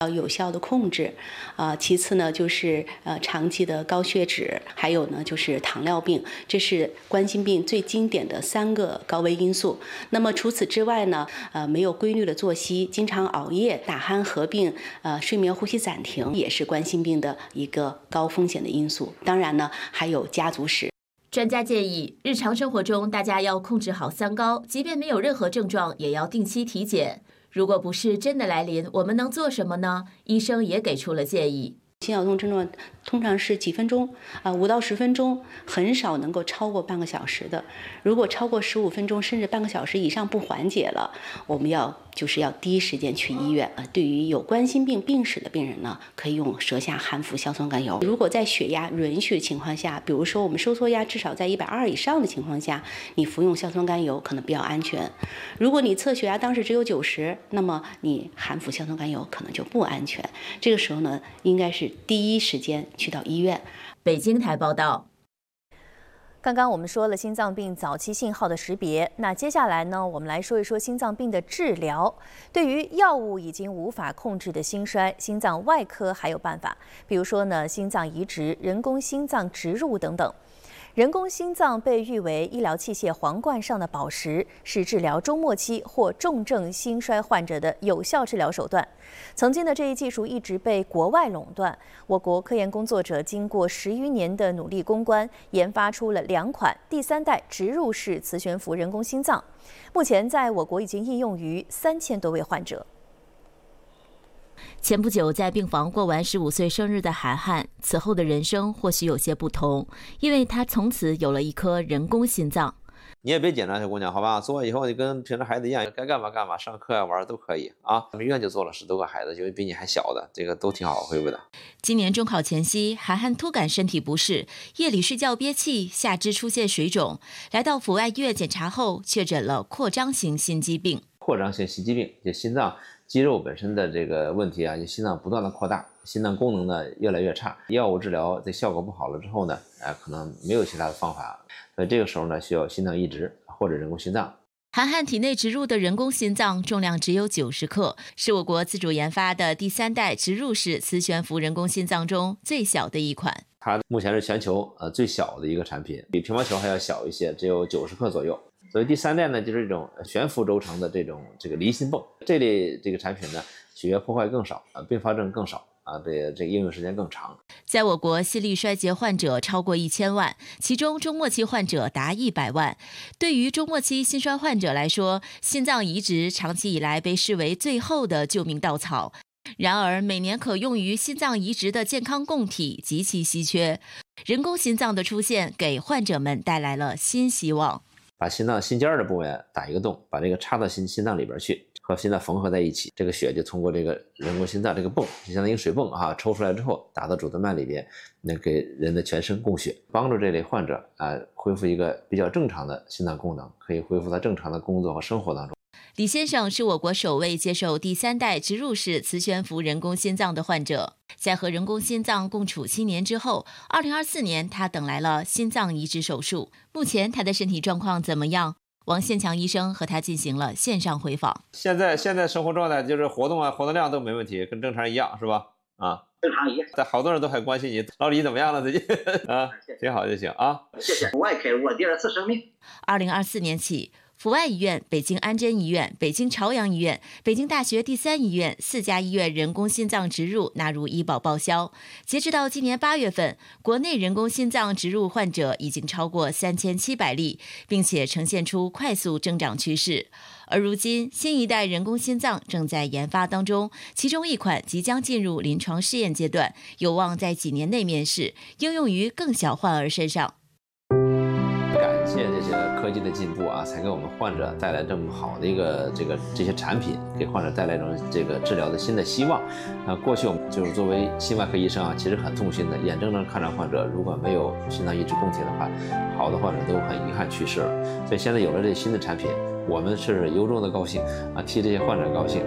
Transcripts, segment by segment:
要有效的控制，其次呢就是长期的高血脂，还有呢就是糖尿病，这是冠心病最经典的3个高危因素。那么除此之外呢，没有规律的作息，经常熬夜、打鼾合并睡眠呼吸暂停，也是冠心病的一个高风险的因素。当然呢，还有家族史。 专家建议，日常生活中大家要控制好3高，即便没有任何症状，也要定期体检。如果不是真的来临，我们能做什么呢？医生也给出了建议。 心绞痛症状通常是几分钟，5到10分钟，很少能够超过半个小时的。如果超过15分钟，甚至半个小时以上不缓解了，我们要第一时间去医院。对于有冠心病病史的病人呢，可以用舌下含服硝酸甘油。如果在血压允许的情况下，比如说我们收缩压至少在120以上的情况下，你服用硝酸甘油可能比较安全。如果你测血压当时只有90，那么你含服硝酸甘油可能就不安全。这个时候呢，应该是第一时间去到医院。 北京台报道。 刚刚我们说了心脏病早期信号的识别，那接下来呢，我们来说一说心脏病的治疗。对于药物已经无法控制的心衰，心脏外科还有办法，比如说呢，心脏移植、人工心脏植入等等。人工心脏被誉为医疗器械皇冠上的宝石，是治疗中末期或重症心衰患者的有效治疗手段。曾经的这一技术一直被国外垄断，我国科研工作者经过10余年的努力攻关，研发出了2款第3代植入式磁悬浮人工心脏，目前在我国已经应用于3000多位患者。 前不久在病房过完15岁生日的涵涵，此后的人生或许有些不同，因为她从此有了一颗人工心脏。 你也别紧张，小姑娘，好吧？做完以后你跟平时孩子一样，该干嘛干嘛，上课啊玩都可以啊。我们医院就做了10多个孩子，就比你还小的，这个都挺好恢复的。 今年中考前夕，涵涵突感身体不适，夜里睡觉憋气，下肢出现水肿，来到阜外医院检查后，确诊了扩张型心肌病。 扩张性心肌病，就心脏肌肉本身的这个问题啊，就心脏不断的扩大，心脏功能呢越来越差，药物治疗这效果不好了之后呢，可能没有其他的方法，所以这个时候呢，需要心脏移植或者人工心脏。 涵涵体内植入的人工心脏重量只有90克，是我国自主研发的第3代植入式磁悬浮人工心脏中最小的一款。 它目前是全球最小的一个产品，比乒乓球还要小一些，只有90克左右。所以第3代呢，就是这种悬浮轴承的这个离心泵，这类这个产品呢，血液破坏更少，并发症更少这个应用时间更长。 在我国，心力衰竭患者超过1000万，其中中末期患者达100万。对于中末期心衰患者来说，心脏移植长期以来被视为最后的救命稻草。然而，每年可用于心脏移植的健康供体极其稀缺，人工心脏的出现给患者们带来了新希望。 把心脏心尖的部位打一个洞，把这个插到心脏里边去，和心脏缝合在一起，这个血就通过这个人工心脏这个泵，就相当于水泵抽出来之后打到主动脉里边，能给人的全身供血，帮助这类患者恢复一个比较正常的心脏功能，可以恢复到正常的工作和生活当中。 李先生是我国首位接受第3代植入式磁悬浮人工心脏的患者，在和人工心脏共处7年之后，2024年他等来了心脏移植手术。目前他的身体状况怎么样？王宪强医生和他进行了线上回访。 现在生活状态就是活动量都没问题，跟正常人一样，是吧？ 正常一样。 好多人都很关心你，老李怎么样了最近？挺好就行啊。 谢谢。外开我第2次生命。 2024年起，阜外医院、北京安贞医院、北京朝阳医院、北京大学第3医院4家医院人工心脏植入纳入医保报销。截止到今年8月份，国内人工心脏植入患者已经超过3700例，并且呈现出快速增长趋势。而如今，新一代人工心脏正在研发当中，其中一款即将进入临床试验阶段，有望在几年内面世，应用于更小患儿身上。 感谢这些科技的进步才给我们患者带来这么好的这些产品，给患者带来一种这个治疗的新的希望。过去我们就是作为心外科医生其实很痛心的，眼睁睁看着患者如果没有心脏移植供体的话，好的患者都很遗憾去世了。所以现在有了这新的产品，我们是由衷的高兴替这些患者高兴。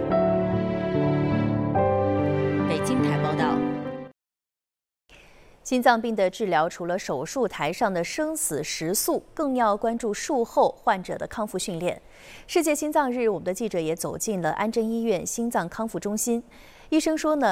北京台报道。 心脏病的治疗除了手术台上的生死时速，更要关注术后患者的康复训练。世界心脏日，我们的记者也走进了安贞医院心脏康复中心。医生说呢，